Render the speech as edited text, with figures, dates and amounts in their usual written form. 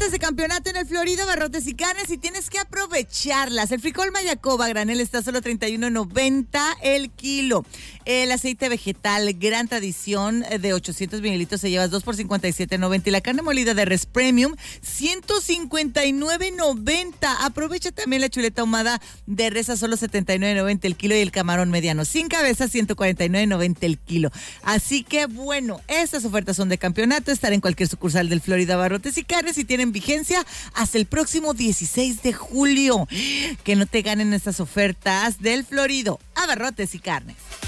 ofertas de campeonato en el Florido Abarrotes y Carnes y tienes que aprovecharlas. El frijol Mayacoba granel está a solo $31.90 el kilo. El aceite vegetal Gran Tradición de 800 mililitros se llevas 2 por $57.90 y la carne molida de res premium $159.90. Aprovecha también la chuleta ahumada de res a solo $79.90 el kilo y el camarón mediano sin cabeza $149.90 el kilo. Así que bueno, estas ofertas son de campeonato, estar en cualquier sucursal del Florida Abarrotes y Carnes y tienen vigencia hasta el próximo 16 de julio. Que no te ganen estas ofertas del Florido Abarrotes y Carnes.